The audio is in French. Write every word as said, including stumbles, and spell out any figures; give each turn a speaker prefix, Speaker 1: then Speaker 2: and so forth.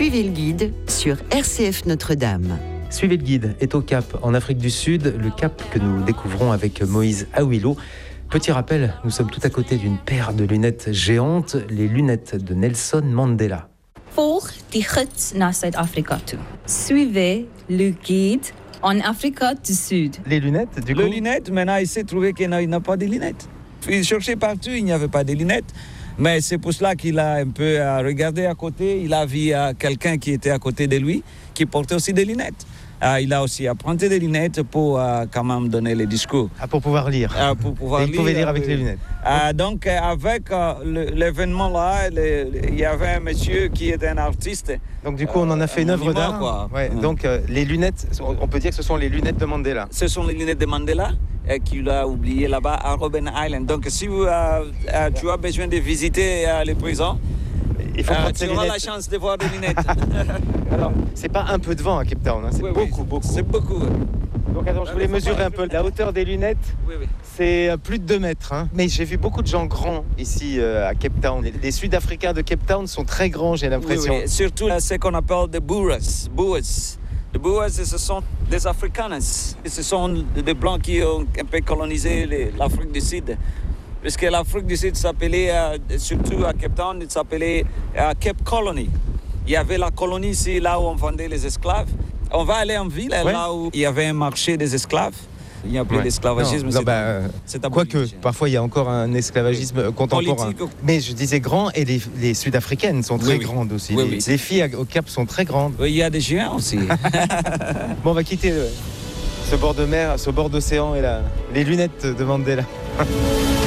Speaker 1: Suivez le guide sur R C F Notre-Dame.
Speaker 2: Suivez le guide est au Cap, en Afrique du Sud, le Cap que nous découvrons avec Moïse Awilo. Petit rappel, nous sommes tout à côté d'une paire de lunettes géantes, les lunettes de Nelson Mandela.
Speaker 3: Volg die gids naar Zuid-Afrika toe. Suivez le guide en Afrique du Sud.
Speaker 2: Les lunettes, du coup.
Speaker 4: Les lunettes, maintenant, il s'est trouvé qu'il n'a pas de lunettes. Il cherchait partout, il n'y avait pas de lunettes. Mais c'est pour cela qu'il a un peu regardé à côté. Il a vu quelqu'un qui était à côté de lui, qui portait aussi des lunettes. Uh, il a aussi apprenti des lunettes pour uh, quand même donner les discours.
Speaker 2: Ah, pour pouvoir lire.
Speaker 4: Uh, pour pouvoir
Speaker 2: Et il
Speaker 4: lire,
Speaker 2: pouvait lire avec
Speaker 4: euh,
Speaker 2: les lunettes.
Speaker 4: Uh, donc uh, avec uh, le, l'événement là, le, le, il y avait un monsieur qui était un artiste.
Speaker 2: Donc du coup, on en a fait une œuvre d'art.
Speaker 4: Quoi.
Speaker 2: Ouais,
Speaker 4: Mm.
Speaker 2: Donc euh, les lunettes, on peut dire que ce sont les lunettes de Mandela.
Speaker 4: Ce sont les lunettes de Mandela euh, qu'il a oubliées là-bas à Robben Island. Donc si vous, euh, euh, tu as besoin de visiter euh, les prisons,
Speaker 2: Il faut
Speaker 4: euh,
Speaker 2: prendre
Speaker 4: tu
Speaker 2: ces
Speaker 4: auras
Speaker 2: lunettes.
Speaker 4: la chance de voir des lunettes.
Speaker 2: Alors, c'est pas un peu de vent à Cape Town, hein, c'est
Speaker 4: Oui,
Speaker 2: beaucoup,
Speaker 4: oui,
Speaker 2: beaucoup.
Speaker 4: C'est beaucoup. Oui,
Speaker 2: Donc attends, je voulais mesurer un peu la hauteur des lunettes.
Speaker 4: oui.
Speaker 2: C'est plus de deux mètres. Hein. Mais j'ai vu beaucoup de gens grands ici euh, à Cape Town. Les, les Sud-Africains de Cape Town sont très grands, j'ai l'impression.
Speaker 4: Oui, oui. Surtout euh, ce qu'on appelle des Boers. Boers. Les Boers, ce sont des Afrikaners. Ce sont des Blancs qui ont un peu colonisé les, l'Afrique du Sud. Parce que l'Afrique du Sud s'appelait, euh, surtout à Cape Town, il s'appelait euh, Cape Colony. Il y avait la colonie ici, là où on vendait les esclaves. On va aller en ville,
Speaker 2: Ouais.
Speaker 4: là où il y avait un marché des esclaves. Il n'y a plus
Speaker 2: Ouais.
Speaker 4: d'esclavagisme.
Speaker 2: Non,
Speaker 4: c'est
Speaker 2: non, bah, euh,
Speaker 4: c'est aboli.
Speaker 2: Quoique, parfois il y a encore un esclavagisme contemporain.
Speaker 4: Politique.
Speaker 2: Mais je disais grand, et les, les Sud-Africaines sont très
Speaker 4: Oui, oui.
Speaker 2: grandes aussi.
Speaker 4: Oui,
Speaker 2: les,
Speaker 4: oui.
Speaker 2: les filles au Cap sont très grandes.
Speaker 4: Oui, il y a des géants aussi.
Speaker 2: Bon, on va quitter euh, ce bord de mer, ce bord d'océan et la, les lunettes de Mandela.